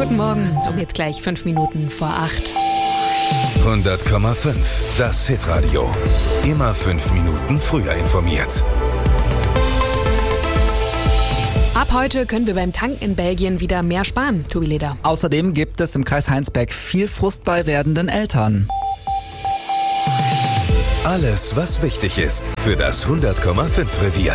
Guten Morgen, um jetzt gleich 5 Minuten vor 8. 100,5, das Hitradio. Immer 5 Minuten früher informiert. Ab heute können wir beim Tanken in Belgien wieder mehr sparen, Tobi Leder. Außerdem gibt es im Kreis Heinsberg viel Frust bei werdenden Eltern. Alles, was wichtig ist für das 100,5 Revier.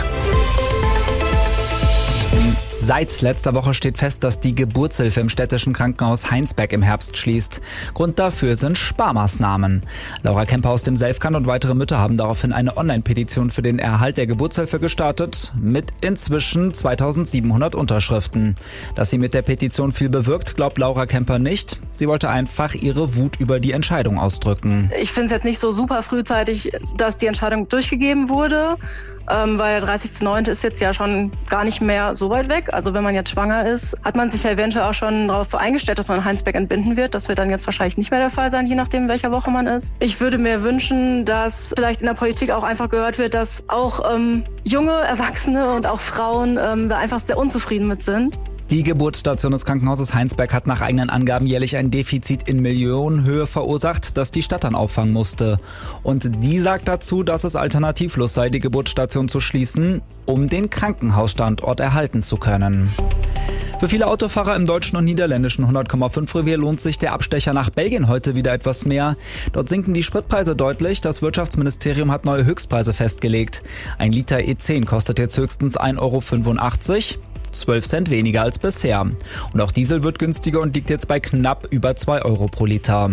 Seit letzter Woche steht fest, dass die Geburtshilfe im städtischen Krankenhaus Heinsberg im Herbst schließt. Grund dafür sind Sparmaßnahmen. Laura Kemper aus dem Selfkan und weitere Mütter haben daraufhin eine Online-Petition für den Erhalt der Geburtshilfe gestartet, mit inzwischen 2700 Unterschriften. Dass sie mit der Petition viel bewirkt, glaubt Laura Kemper nicht. Sie wollte einfach ihre Wut über die Entscheidung ausdrücken. Ich finde es jetzt nicht so super frühzeitig, dass die Entscheidung durchgegeben wurde, weil der 30.09. ist jetzt ja schon gar nicht mehr so weit weg. Also wenn man jetzt schwanger ist, hat man sich ja eventuell auch schon darauf eingestellt, dass man Heinsberg entbinden wird. Das wird dann jetzt wahrscheinlich nicht mehr der Fall sein, je nachdem, in welcher Woche man ist. Ich würde mir wünschen, dass vielleicht in der Politik auch einfach gehört wird, dass auch junge Erwachsene und auch Frauen da einfach sehr unzufrieden mit sind. Die Geburtsstation des Krankenhauses Heinsberg hat nach eigenen Angaben jährlich ein Defizit in Millionenhöhe verursacht, das die Stadt dann auffangen musste. Und die sagt dazu, dass es alternativlos sei, die Geburtsstation zu schließen, um den Krankenhausstandort erhalten zu können. Für viele Autofahrer im deutschen und niederländischen 100,5 Revier lohnt sich der Abstecher nach Belgien heute wieder etwas mehr. Dort sinken die Spritpreise deutlich. Das Wirtschaftsministerium hat neue Höchstpreise festgelegt. Ein Liter E10 kostet jetzt höchstens 1,85 €. 12 Cent weniger als bisher. Und auch Diesel wird günstiger und liegt jetzt bei knapp über 2 € pro Liter.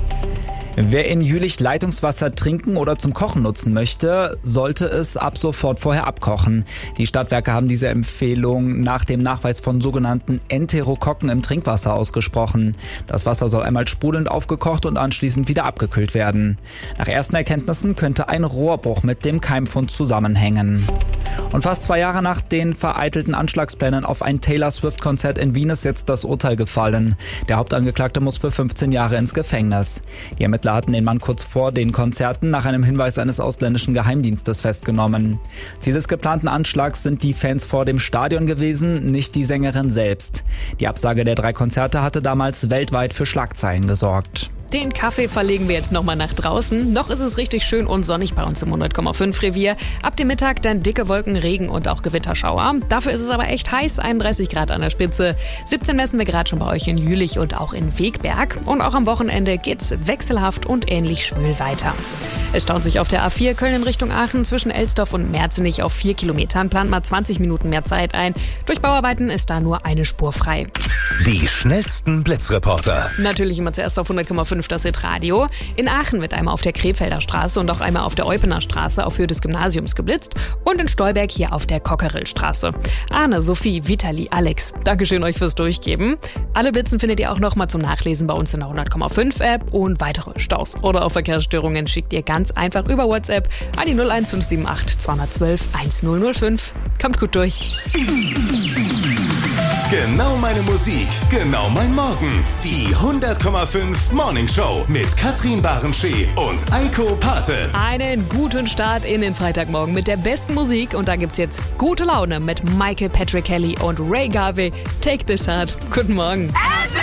Wer in Jülich Leitungswasser trinken oder zum Kochen nutzen möchte, sollte es ab sofort vorher abkochen. Die Stadtwerke haben diese Empfehlung nach dem Nachweis von sogenannten Enterokokken im Trinkwasser ausgesprochen. Das Wasser soll einmal sprudelnd aufgekocht und anschließend wieder abgekühlt werden. Nach ersten Erkenntnissen könnte ein Rohrbruch mit dem Keimfund zusammenhängen. Und fast 2 Jahre nach den vereitelten Anschlagsplänen auf ein Taylor Swift-Konzert in Wien ist jetzt das Urteil gefallen. Der Hauptangeklagte muss für 15 Jahre ins Gefängnis. Die Ermittler hatten den Mann kurz vor den Konzerten nach einem Hinweis eines ausländischen Geheimdienstes festgenommen. Ziel des geplanten Anschlags sind die Fans vor dem Stadion gewesen, nicht die Sängerin selbst. Die Absage der 3 Konzerte hatte damals weltweit für Schlagzeilen gesorgt. Den Kaffee verlegen wir jetzt nochmal nach draußen. Noch ist es richtig schön und sonnig bei uns im 100,5 Revier. Ab dem Mittag dann dicke Wolken, Regen und auch Gewitterschauer. Dafür ist es aber echt heiß, 31 Grad an der Spitze. 17 messen wir gerade schon bei euch in Jülich und auch in Wegberg. Und auch am Wochenende geht's wechselhaft und ähnlich schwül weiter. Es staut sich auf der A4 Köln in Richtung Aachen zwischen Elsdorf und Merzenich auf 4 Kilometern. Plant mal 20 Minuten mehr Zeit ein. Durch Bauarbeiten ist da nur eine Spur frei. Die schnellsten Blitzreporter. Natürlich immer zuerst auf 100,5 das Hitradio. In Aachen wird einmal auf der Krefelder Straße und auch einmal auf der Eupener Straße auf Höhe des Gymnasiums geblitzt und in Stolberg hier auf der Cockerillstraße. Arne, Sophie, Vitali, Alex, Dankeschön euch fürs Durchgeben. Alle Blitzen findet ihr auch noch mal zum Nachlesen bei uns in der 100,5 App und weitere Staus oder auch Verkehrsstörungen schickt ihr ganz einfach über WhatsApp an die 01578 212 1005. Kommt gut durch. Genau meine Musik, genau mein Morgen. Die 100,5 Morning Show mit Katrin Barenschee und Eiko Pate. Einen guten Start in den Freitagmorgen mit der besten Musik. Und da gibt's jetzt gute Laune mit Michael Patrick Kelly und Ray Garvey. Take this heart. Guten Morgen.